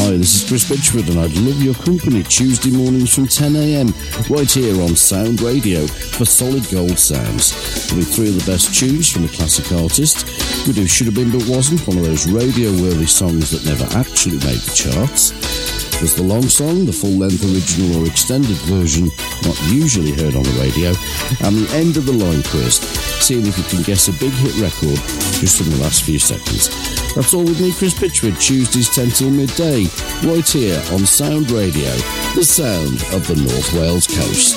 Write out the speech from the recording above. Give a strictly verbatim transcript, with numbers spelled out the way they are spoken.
Hi, this is Chris Bitchford and I'd love your company Tuesday mornings from ten a.m. right here on Sound Radio for solid gold sounds. There'll be three of the best tunes from a classic artist. We do Should Have Been But Wasn't, one of those radio-worthy songs that never actually made the charts. There's the long song, the full-length original or extended version, not usually heard on the radio, and the end of the line quiz, seeing if you can guess a big hit record just in the last few seconds. That's all with me, Chris Pitchford, Tuesdays ten till midday, right here on Sound Radio, the sound of the North Wales coast.